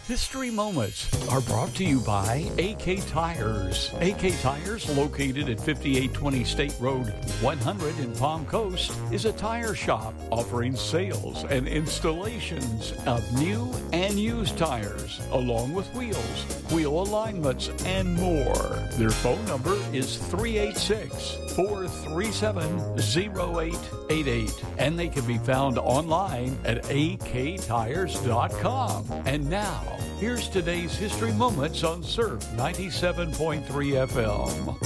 History Moments are brought to you by AK Tires. AK Tires, located at 5820 State Road 100 in Palm Coast, is a tire shop offering sales and installations of new and used tires, along with wheels, wheel alignments, and more. Their phone number is 386-437-0888, and they can be found online at aktires.com. And now, here's today's History Moments on Surf 97.3 FM.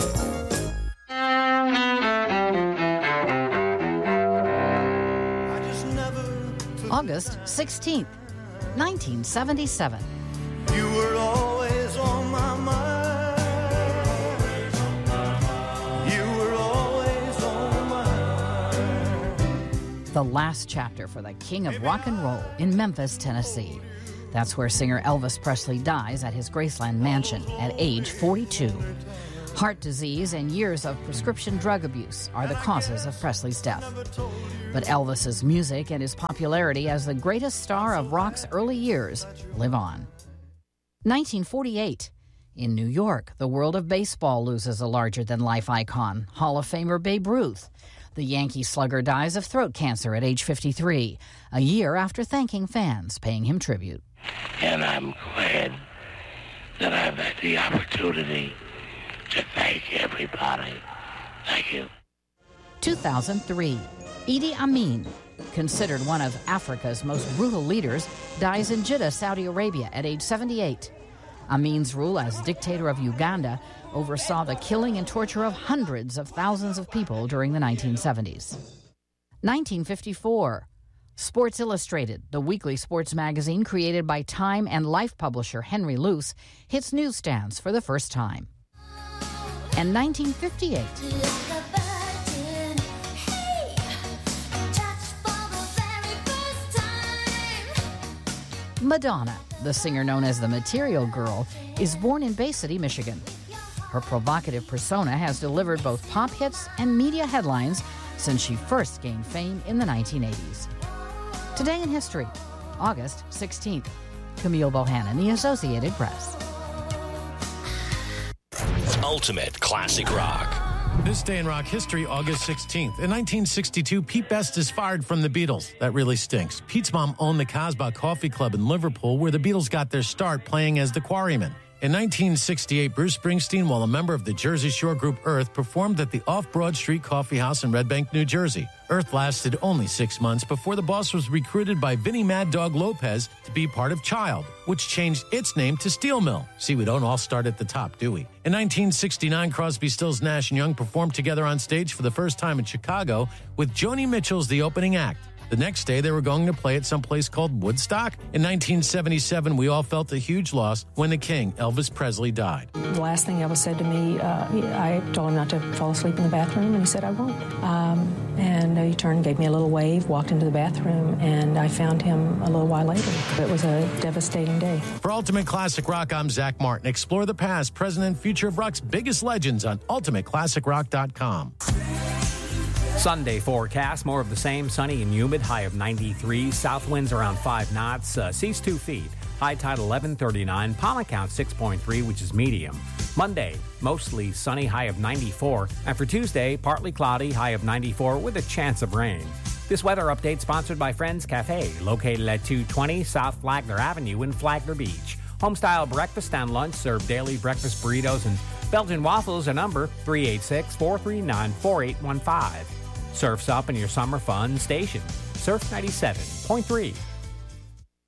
August 16th, 1977. You were always on my mind. You were always on my mind. The last chapter for the king of rock and roll in Memphis, Tennessee. That's where singer Elvis Presley dies at his Graceland mansion at age 42. Heart disease and years of prescription drug abuse are the causes of Presley's death. But Elvis's music and his popularity as the greatest star of rock's early years live on. 1948. In New York, the world of baseball loses a larger-than-life icon, Hall of Famer Babe Ruth. The Yankee slugger dies of throat cancer at age 53, a year after thanking fans paying him tribute. And I'm glad that I've had the opportunity to thank everybody. Thank you. 2003. Idi Amin, considered one of Africa's most brutal leaders, dies in Jeddah, Saudi Arabia at age 78. Amin's rule as dictator of Uganda oversaw the killing and torture of hundreds of thousands of people during the 1970s. 1954. Sports Illustrated, the weekly sports magazine created by Time and Life publisher Henry Luce, hits newsstands for the first time. And 1958. Madonna, the singer known as the Material Girl, is born in Bay City, Michigan. Her provocative persona has delivered both pop hits and media headlines since she first gained fame in the 1980s. Today in history, August 16th. Camille Bohannon, The Associated Press. Ultimate Classic Rock. This day in rock history, August 16th. In 1962, Pete Best is fired from the Beatles. That really stinks. Pete's mom owned the Casbah Coffee Club in Liverpool, where the Beatles got their start playing as the Quarrymen. In 1968, Bruce Springsteen, while a member of the Jersey Shore group Earth, performed at the Off-Broad Street Coffee House in Red Bank, New Jersey. Earth lasted only 6 months before the boss was recruited by Vinnie Mad Dog Lopez to be part of Child, which changed its name to Steel Mill. See, we don't all start at the top, do we? In 1969, Crosby, Stills, Nash & Young performed together on stage for the first time in Chicago with Joni Mitchell's the opening act. The next day, they were going to play at some place called Woodstock. In 1977, we all felt a huge loss when the king, Elvis Presley, died. The last thing Elvis said to me, I told him not to fall asleep in the bathroom, and he said, I won't. And he turned, gave me a little wave, walked into the bathroom, and I found him a little while later. It was a devastating day. For Ultimate Classic Rock, I'm Zach Martin. Explore the past, present, and future of rock's biggest legends on UltimateClassicRock.com. Sunday forecast, more of the same, sunny and humid, high of 93, south winds around 5 knots, seas 2 feet, high tide 11:39, palm count 6.3, which is medium. Monday, mostly sunny, high of 94, and for Tuesday, partly cloudy, high of 94 with a chance of rain. This weather update sponsored by Friends Cafe, located at 220 South Flagler Avenue in Flagler Beach. Home-style breakfast and lunch, serve daily breakfast burritos and Belgian waffles, a number 386-439-4815. Surf's up in your summer fun station. Surf 97.3.